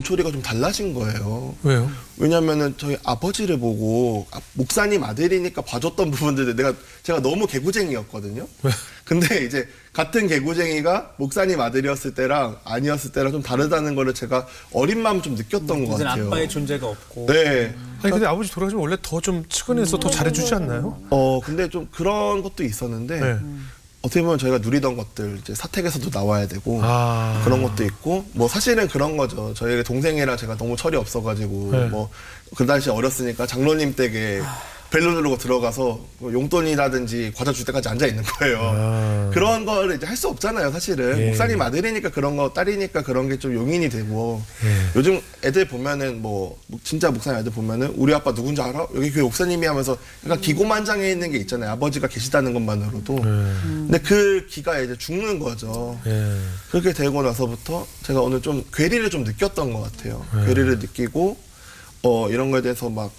눈초리가 좀 달라진 거예요. 왜요? 왜냐면은 저희 아버지를 보고 목사님 아들이니까 봐줬던 부분들 제가 너무 개구쟁이였거든요. 왜? 근데 이제 같은 개구쟁이가 목사님 아들이었을 때랑 아니었을 때랑 좀 다르다는 거를 제가 어린 마음 좀 느꼈던 것 같아요. 아빠의 존재가 없고. 네. 아니 근데 아버지 돌아가시면 원래 더 좀 측은해서 더 잘해주지 않나요? 근데 좀 그런 것도 있었는데 네. 어떻게 보면 저희가 누리던 것들 이제 사택에서도 나와야 되고 아. 그런 것도 있고 뭐 사실은 그런 거죠. 저희 동생이랑 제가 너무 철이 없어가지고 네. 뭐 그 당시 어렸으니까 장로님 댁에 벨로 누르고 들어가서 뭐 용돈이라든지 과자 줄 때까지 앉아 있는 거예요. 아. 그런 거를 이제 할 수 없잖아요, 사실은. 예. 목사님 아들이니까 그런 거, 딸이니까 그런 게 좀 용인이 되고. 예. 요즘 애들 보면은 뭐 진짜 목사님 애들 보면은 우리 아빠 누군지 알아? 여기 교회 목사님이 하면서 약간 기고만장해 있는 게 있잖아요. 아버지가 계시다는 것만으로도. 근데 그 기가 이제 죽는 거죠. 예. 그렇게 되고 나서부터 제가 오늘 좀 괴리를 좀 느꼈던 것 같아요. 괴리를 느끼고 이런 거에 대해서 막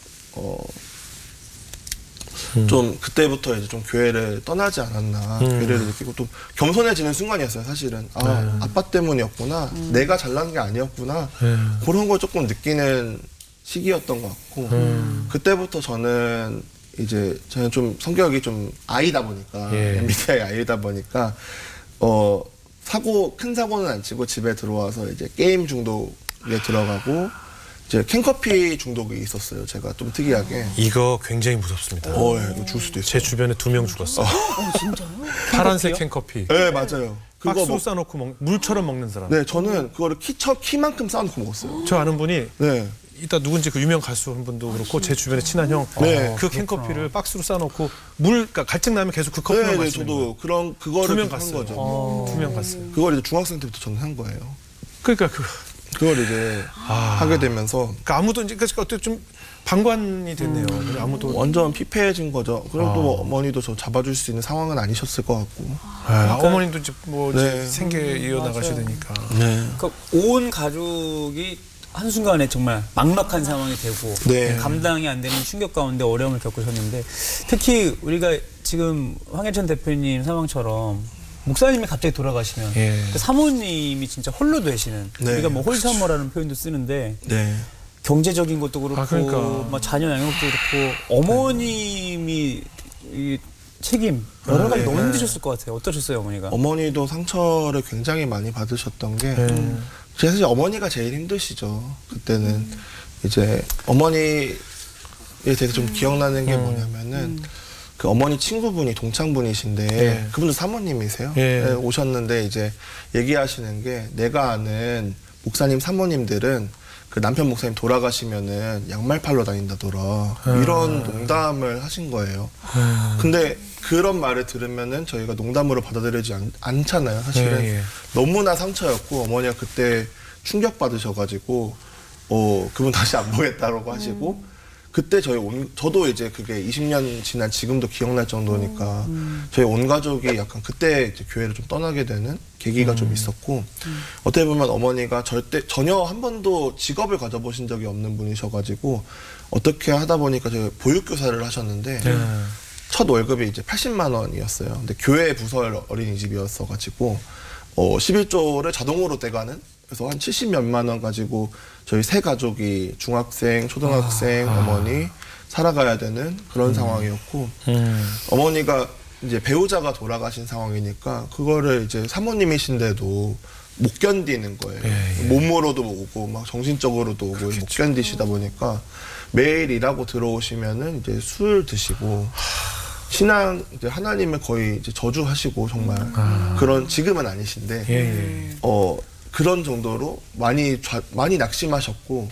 좀 그때부터 이제 좀 교회를 떠나지 않았나 교회를 느끼고 또 겸손해지는 순간이었어요. 사실은 아빠 때문이었구나, 내가 잘난 게 아니었구나, 그런 걸 조금 느끼는 시기였던 것 같고 그때부터 저는 좀 성격이 좀 아이다 보니까 MBTI 아이다 보니까 큰 사고는 안 치고 집에 들어와서 이제 게임 중독에 들어가고. 이제 캔커피 중독이 있었어요. 제가 좀 특이하게. 이거 굉장히 무섭습니다. 예, 이거 줄 수도 있어요. 제 주변에 2명 죽었어요. 진짜요? 파란색 캔커피. 네, 맞아요. 그거 박스로 싸놓고 물처럼 먹는 사람. 네, 저는 그거를 키만큼 쌓아놓고 먹었어요. 저 아는 분이 네. 이따 누군지 그 유명 가수 한 분도 그렇고 제 주변에 친한 형, 네. 그 캔커피를 박스로 싸놓고 그러니까 갈증 나면 계속 그 커피만 네, 마시는 저도 그거를 2명 한 갔어요. 거죠. 2명 갔어요. 그걸 이제 중학생 때부터 저는 한 거예요. 그러니까 그걸 이제 하게 되면서 그러니까 아무도 이제 어떻게 좀 방관이 됐네요. 아무도 완전 피폐해진 거죠. 그럼 또 어머니도 저 잡아줄 수 있는 상황은 아니셨을 것 같고. 어머님도 이제 뭐 네. 생계 이어나가시되니까. 네. 그러니까 온 가족이 한순간에 정말 막막한 상황이 되고 네. 감당이 안 되는 충격 가운데 어려움을 겪으셨는데 특히 우리가 지금 황해찬 대표님 상황처럼 목사님이 갑자기 돌아가시면 그 사모님이 진짜 홀로 되시는 네. 우리가 뭐 홀사모라는 표현도 쓰는데 네. 경제적인 것도 그렇고 그러니까. 뭐 자녀 양육도 그렇고 어머님이 이 책임 여러 가지 너무 힘드셨을 것 같아요. 어떠셨어요, 어머니가? 어머니도 상처를 굉장히 많이 받으셨던 게 사실 어머니가 제일 힘드시죠. 그때는 이제 어머니에 대해서 좀 기억나는 게 뭐냐면은 그 어머니 친구분이 동창분이신데 그분도 사모님이세요. 네, 오셨는데 이제 얘기하시는 게 내가 아는 목사님 사모님들은 그 남편 목사님 돌아가시면은 양말 팔러 다닌다더라. 이런 농담을 하신 거예요. 근데 그런 말을 들으면은 저희가 농담으로 받아들이지 않잖아요. 사실은 너무나 상처였고 어머니가 그때 충격 받으셔가지고 그분 다시 안 보겠다라고 하시고 그때 저도 이제 그게 20년 지난 지금도 기억날 정도니까 저희 온 가족이 약간 그때 이제 교회를 좀 떠나게 되는 계기가 좀 있었고 어떻게 보면 어머니가 전혀 한 번도 직업을 가져보신 적이 없는 분이셔가지고 어떻게 하다 보니까 저희 보육교사를 하셨는데 첫 월급이 이제 80만 원이었어요. 근데 교회 부설 어린이집이었어가지고 11조를 자동으로 떼가는 그래서 한 70몇만 원 가지고 저희 세 가족이 중학생, 초등학생, 어머니 살아가야 되는 그런 상황이었고 어머니가 이제 배우자가 돌아가신 상황이니까 그거를 이제 사모님이신데도 못 견디는 거예요. 몸으로도 오고 막 정신적으로도 오고 못 견디시다 보니까 매일 일하고 들어오시면은 이제 술 드시고 신앙 이제 하나님을 거의 이제 저주하시고 정말 그런 지금은 아니신데 그런 정도로 많이 낙심하셨고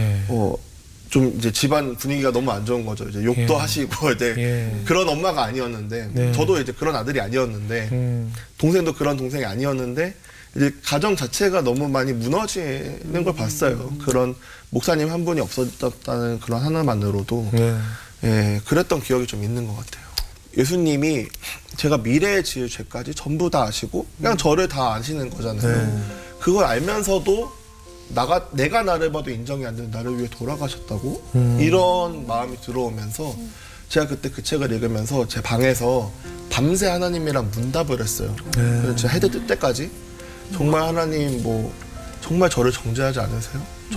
좀 이제 집안 분위기가 너무 안 좋은 거죠. 이제 욕도 하시고 이제 그런 엄마가 아니었는데 저도 이제 그런 아들이 아니었는데 동생도 그런 동생이 아니었는데 이제 가정 자체가 너무 많이 무너지는 걸 봤어요. 그런 목사님 한 분이 없어졌다는 그런 하나만으로도 그랬던 기억이 좀 있는 것 같아요. 예수님이 제가 미래에 지을 죄까지 전부 다 아시고 그냥 저를 다 아시는 거잖아요. 그걸 알면서도 내가 나를 봐도 인정이 안 되는 나를 위해 돌아가셨다고 이런 마음이 들어오면서 제가 그때 그 책을 읽으면서 제 방에서 밤새 하나님이랑 문답을 했어요. 그래서 제가 해뜰 때까지 정말 하나님 정말 저를 정죄하지 않으세요?